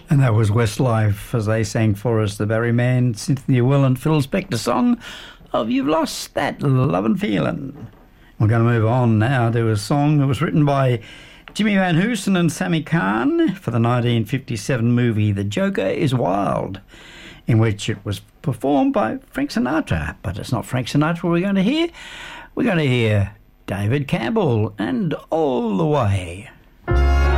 And that was Westlife as they sang for us the Barry Mann, Cynthia Will and Phil Spector song of You've Lost That Lovin' Feelin'. We're going to move on now to a song that was written by Jimmy Van Heusen and Sammy Kahn for the 1957 movie The Joker is Wild, in which it was performed by Frank Sinatra. But it's not Frank Sinatra we're going to hear. We're going to hear David Campbell and All the Way.